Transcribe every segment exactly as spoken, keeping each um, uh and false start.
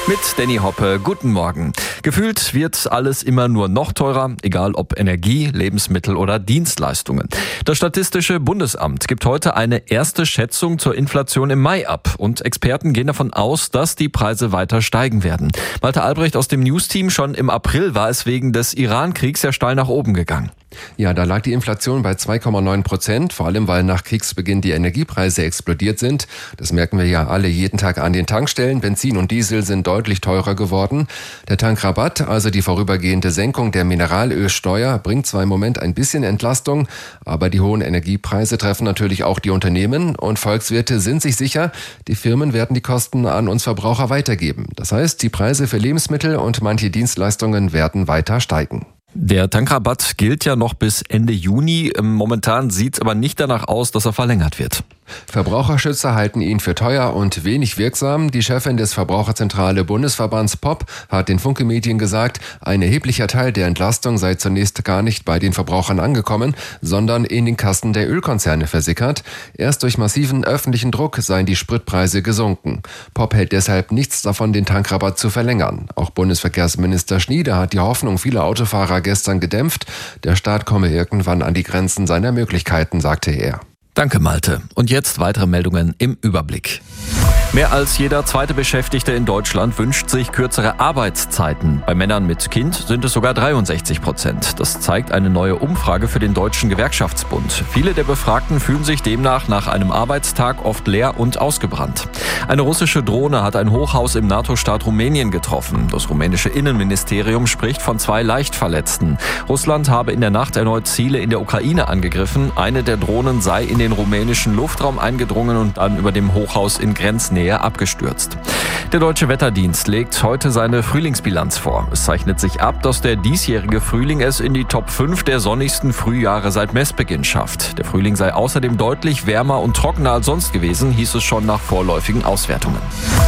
Mit Danny Hoppe, guten Morgen. Gefühlt wird alles immer nur noch teurer, egal ob Energie, Lebensmittel oder Dienstleistungen. Das Statistische Bundesamt gibt heute eine erste Schätzung zur Inflation im Mai ab. Und Experten gehen davon aus, dass die Preise weiter steigen werden. Malte Albrecht aus dem News-Team, schon im April war es wegen des Iran-Kriegs ja steil nach oben gegangen. Ja, da lag die Inflation bei zwei Komma neun Prozent, vor allem weil nach Kriegsbeginn die Energiepreise explodiert sind. Das merken wir ja alle jeden Tag an den Tankstellen. Benzin und Diesel sind deutlich teurer geworden. Der Tankrabatt, also die vorübergehende Senkung der Mineralölsteuer, bringt zwar im Moment ein bisschen Entlastung, aber die hohen Energiepreise treffen natürlich auch die Unternehmen und Volkswirte sind sich sicher, die Firmen werden die Kosten an uns Verbraucher weitergeben. Das heißt, die Preise für Lebensmittel und manche Dienstleistungen werden weiter steigen. Der Tankrabatt gilt ja noch bis Ende Juni. Momentan sieht es aber nicht danach aus, dass er verlängert wird. Verbraucherschützer halten ihn für teuer und wenig wirksam. Die Chefin des Verbraucherzentrale Bundesverbands P O P hat den Funke Medien gesagt, ein erheblicher Teil der Entlastung sei zunächst gar nicht bei den Verbrauchern angekommen, sondern in den Kassen der Ölkonzerne versickert. Erst durch massiven öffentlichen Druck seien die Spritpreise gesunken. P O P hält deshalb nichts davon, den Tankrabatt zu verlängern. Auch Bundesverkehrsminister Schnieder hat die Hoffnung vieler Autofahrer gestern gedämpft. Der Staat komme irgendwann an die Grenzen seiner Möglichkeiten, sagte er. Danke, Malte. Und jetzt weitere Meldungen im Überblick. Mehr als jeder zweite Beschäftigte in Deutschland wünscht sich kürzere Arbeitszeiten. Bei Männern mit Kind sind es sogar dreiundsechzig Prozent. Das zeigt eine neue Umfrage für den Deutschen Gewerkschaftsbund. Viele der Befragten fühlen sich demnach nach einem Arbeitstag oft leer und ausgebrannt. Eine russische Drohne hat ein Hochhaus im NATO-Staat Rumänien getroffen. Das rumänische Innenministerium spricht von zwei Leichtverletzten. Russland habe in der Nacht erneut Ziele in der Ukraine angegriffen. Eine der Drohnen sei in den rumänischen Luftraum eingedrungen und dann über dem Hochhaus in Grenznähe abgestürzt. Der Deutsche Wetterdienst legt heute seine Frühlingsbilanz vor. Es zeichnet sich ab, dass der diesjährige Frühling es in die Top fünf der sonnigsten Frühjahre seit Messbeginn schafft. Der Frühling sei außerdem deutlich wärmer und trockener als sonst gewesen, hieß es schon nach vorläufigen Auswertungen.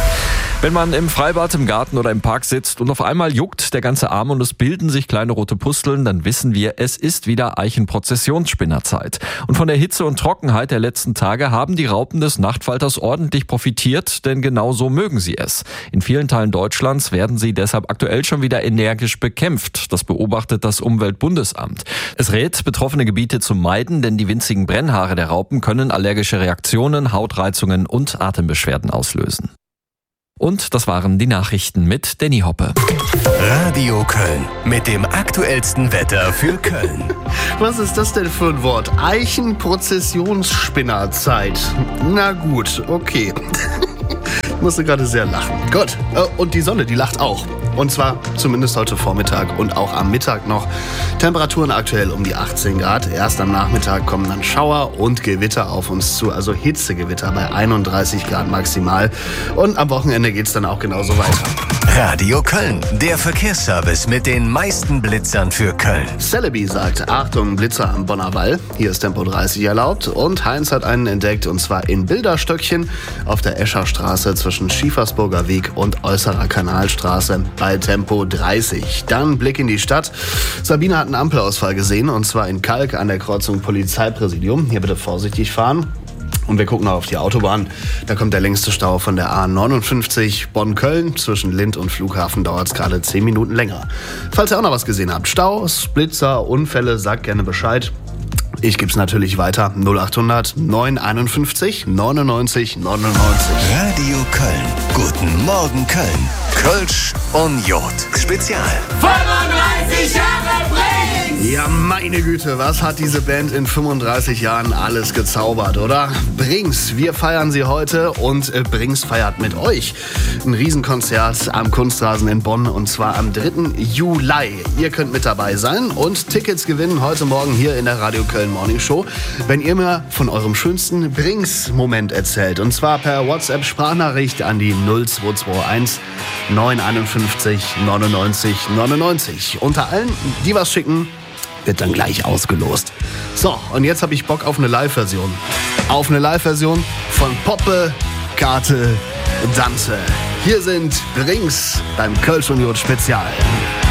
Wenn man im Freibad, im Garten oder im Park sitzt und auf einmal juckt der ganze Arm und es bilden sich kleine rote Pusteln, dann wissen wir, es ist wieder Eichenprozessionsspinnerzeit. Und von der Hitze und Trockenheit der letzten Tage haben die Raupen des Nachtfalters ordentlich profitiert, denn genau so mögen sie es. In vielen Teilen Deutschlands werden sie deshalb aktuell schon wieder energisch bekämpft. Das beobachtet das Umweltbundesamt. Es rät, betroffene Gebiete zu meiden, denn die winzigen Brennhaare der Raupen können allergische Reaktionen, Hautreizungen und Atembeschwerden auslösen. Und das waren die Nachrichten mit Danny Hoppe. Radio Köln mit dem aktuellsten Wetter für Köln. Was ist das denn für ein Wort? Eichenprozessionsspinnerzeit. Na gut, okay. Ich musste gerade sehr lachen. Gut, und die Sonne, die lacht auch. Und zwar zumindest heute Vormittag und auch am Mittag noch. Temperaturen aktuell um die achtzehn Grad. Erst am Nachmittag kommen dann Schauer und Gewitter auf uns zu. Also Hitzegewitter bei einunddreißig Grad maximal. Und am Wochenende geht's dann auch genauso weiter. Radio Köln, der Verkehrsservice mit den meisten Blitzern für Köln. Celebi sagt, Achtung, Blitzer am Bonner Wall. Hier ist Tempo dreißig erlaubt. Und Heinz hat einen entdeckt, und zwar in Bilderstöckchen auf der Escherstraße zwischen Schiefersburger Weg und Äußerer Kanalstraße bei Tempo dreißig. Dann Blick in die Stadt. Sabine hat einen Ampelausfall gesehen, und zwar in Kalk an der Kreuzung Polizeipräsidium. Hier bitte vorsichtig fahren. Und wir gucken noch auf die Autobahn. Da kommt der längste Stau von der A neunundfünfzig Bonn-Köln. Zwischen Lind und Flughafen dauert es gerade zehn Minuten länger. Falls ihr auch noch was gesehen habt, Staus, Blitzer, Unfälle, sagt gerne Bescheid. Ich gebe es natürlich weiter. null achthundert neun einundfünfzig neunundneunzig neunundneunzig. Radio Köln. Guten Morgen Köln. Kölsch und Jod. Spezial. fünfunddreißig Jahre Brings! Ja, meine Güte, was hat diese Band in fünfunddreißig Jahren alles gezaubert, oder? Brings, wir feiern sie heute und äh, Brings feiert mit euch. Ein Riesenkonzert am Kunstrasen in Bonn, und zwar am dritten Juli. Ihr könnt mit dabei sein und Tickets gewinnen heute Morgen hier in der Radio Köln Morning Show, wenn ihr mir von eurem schönsten Brings-Moment erzählt. Und zwar per WhatsApp-Sprachnachricht an die null zwei zwei eins neun einundfünfzig neunundneunzig neunundneunzig. Unter allen, die was schicken, wird dann gleich ausgelost. So, und jetzt habe ich Bock auf eine Live-Version. Auf eine Live-Version von Poppe, Karte, Danze. Hier sind Brings beim Kölsch und Jod Spezial.